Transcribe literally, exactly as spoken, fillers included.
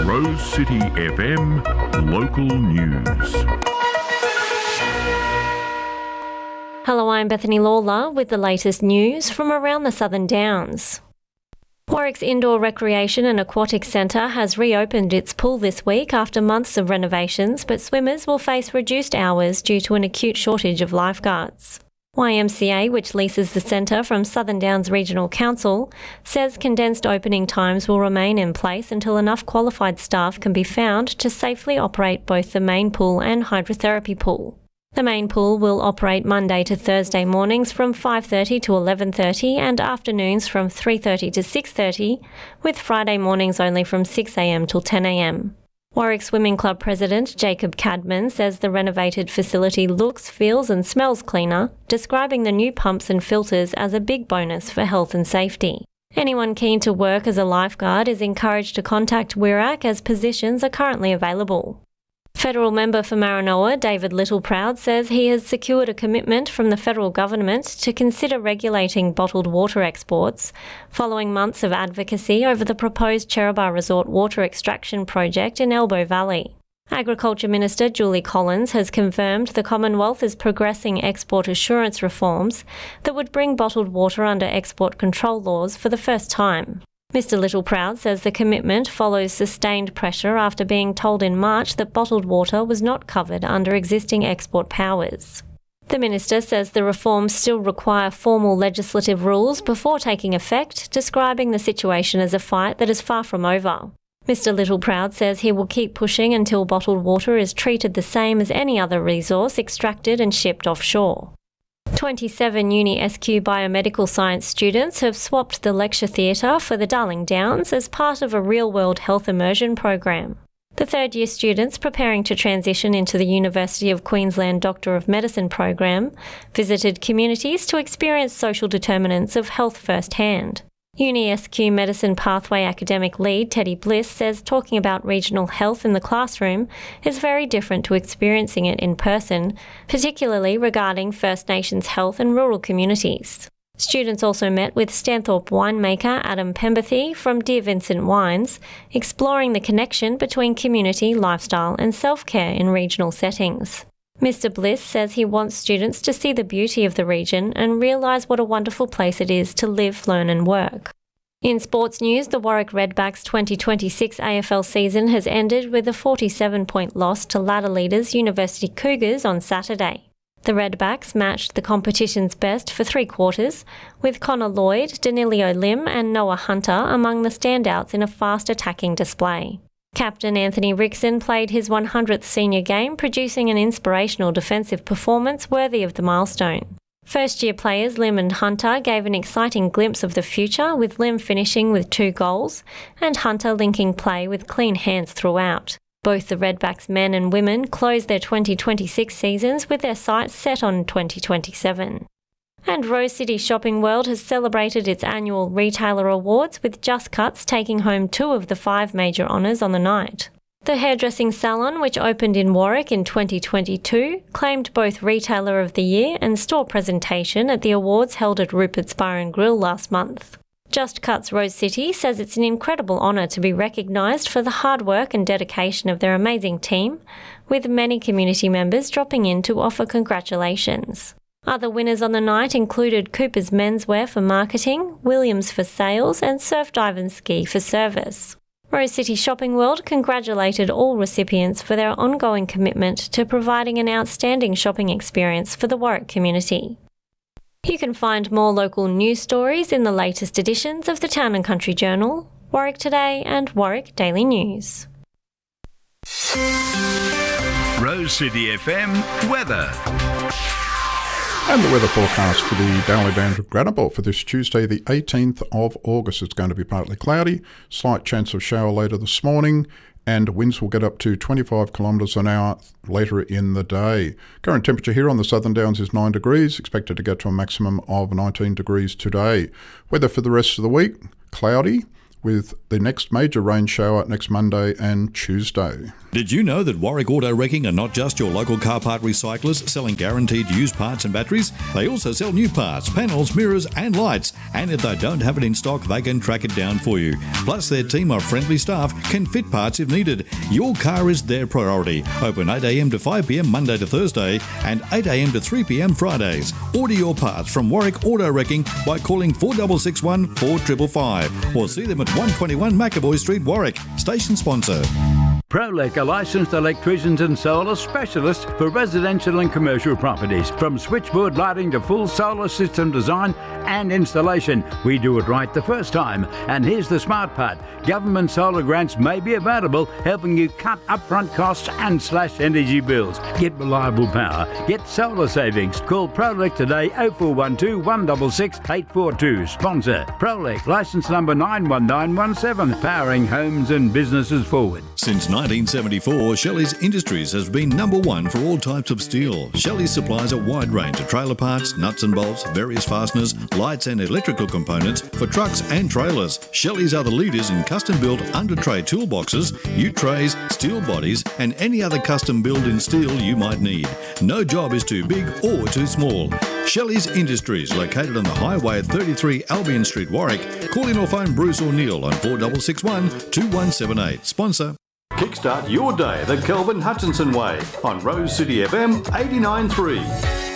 Rose City F M Local News. Hello, I'm Bethany Lawler with the latest news from around the Southern Downs. Warwick's Indoor Recreation and Aquatic Centre has reopened its pool this week after months of renovations, but swimmers will face reduced hours due to an acute shortage of lifeguards. Y M C A, which leases the centre from Southern Downs Regional Council, says condensed opening times will remain in place until enough qualified staff can be found to safely operate both the main pool and hydrotherapy pool. The main pool will operate Monday to Thursday mornings from five thirty to eleven thirty and afternoons from three thirty to six thirty, with Friday mornings only from six a m till ten a m. Warwick Swimming Club President Jacob Cadman says the renovated facility looks, feels and smells cleaner, describing the new pumps and filters as a big bonus for health and safety. Anyone keen to work as a lifeguard is encouraged to contact W I R A C as positions are currently available. Federal member for Maranoa, David Littleproud, says he has secured a commitment from the federal government to consider regulating bottled water exports, following months of advocacy over the proposed Cherubah Resort water extraction project in Elbow Valley. Agriculture Minister Julie Collins has confirmed the Commonwealth is progressing export assurance reforms that would bring bottled water under export control laws for the first time. Mister Littleproud says the commitment follows sustained pressure after being told in March that bottled water was not covered under existing export powers. The minister says the reforms still require formal legislative rules before taking effect, describing the situation as a fight that is far from over. Mister Littleproud says he will keep pushing until bottled water is treated the same as any other resource extracted and shipped offshore. twenty-seven Uni S Q biomedical science students have swapped the lecture theatre for the Darling Downs as part of a real-world health immersion program. The third-year students preparing to transition into the University of Queensland Doctor of Medicine program visited communities to experience social determinants of health firsthand. Uni S Q Medicine Pathway Academic Lead Teddy Bliss says talking about regional health in the classroom is very different to experiencing it in person, particularly regarding First Nations health and rural communities. Students also met with Stanthorpe winemaker Adam Pemberthy from Dear Vincent Wines, exploring the connection between community, lifestyle and self-care in regional settings. Mister Bliss says he wants students to see the beauty of the region and realise what a wonderful place it is to live, learn and work. In sports news, the Warwick Redbacks twenty twenty-six A F L season has ended with a forty-seven point loss to ladder leaders University Cougars on Saturday. The Redbacks matched the competition's best for three quarters, with Connor Lloyd, Danilio Lim and Noah Hunter among the standouts in a fast attacking display. Captain Anthony Rickson played his one hundredth senior game, producing an inspirational defensive performance worthy of the milestone. First-year players Lim and Hunter gave an exciting glimpse of the future, with Lim finishing with two goals and Hunter linking play with clean hands throughout. Both the Redbacks men and women closed their twenty twenty-six seasons with their sights set on twenty twenty-seven. And Rose City Shopping World has celebrated its annual Retailer Awards, with Just Cuts taking home two of the five major honours on the night. The hairdressing salon, which opened in Warwick in twenty twenty-two, claimed both Retailer of the Year and Store Presentation at the awards held at Rupert's Bar and Grill last month. Just Cuts Rose City says it's an incredible honour to be recognised for the hard work and dedication of their amazing team, with many community members dropping in to offer congratulations. Other winners on the night included Cooper's Menswear for marketing, Williams for sales and Surf Dive and Ski for service. Rose City Shopping World congratulated all recipients for their ongoing commitment to providing an outstanding shopping experience for the Warwick community. You can find more local news stories in the latest editions of the Town and Country Journal, Warwick Today and Warwick Daily News. Rose City F M weather. And the weather forecast for the Darley Boundary Granite Belt for this Tuesday, the eighteenth of August. It's going to be partly cloudy, slight chance of shower later this morning, and winds will get up to twenty-five kilometres an hour later in the day. Current temperature here on the Southern Downs is nine degrees, expected to get to a maximum of nineteen degrees today. Weather for the rest of the week, cloudy, with the next major rain shower next Monday and Tuesday. Did you know that Warwick Auto Wrecking are not just your local car part recyclers selling guaranteed used parts and batteries? They also sell new parts, panels, mirrors and lights. And if they don't have it in stock, they can track it down for you. Plus, their team of friendly staff can fit parts if needed. Your car is their priority. Open eight a m to five p m Monday to Thursday and eight a m to three p m Fridays. Order your parts from Warwick Auto Wrecking by calling four six six one, four five five five or see them at one twenty-one McAvoy Street, Warwick. Station sponsor. Prolec are licensed electricians and solar specialists for residential and commercial properties. From switchboard lighting to full solar system design and installation, we do it right the first time. And here's the smart part. Government solar grants may be available, helping you cut upfront costs and slash energy bills. Get reliable power. Get solar savings. Call Prolec today oh four one two, one six six, eight four two. Sponsor Prolec, license number nine one nine one seven, powering homes and businesses forward. Since nineteen seventy-four, Shelley's Industries has been number one for all types of steel. Shelley's supplies a wide range of trailer parts, nuts and bolts, various fasteners, lights and electrical components for trucks and trailers. Shelley's are the leaders in custom-built under-tray toolboxes, U-trays, steel bodies and any other custom-built in steel you might need. No job is too big or too small. Shelley's Industries, located on the highway at thirty-three Albion Street, Warwick. Call in or phone Bruce or Neil on four six six one, two one seven eight. Sponsor. Kickstart your day the Kelvin Hutchinson way on Rose City F M eighty-nine point three.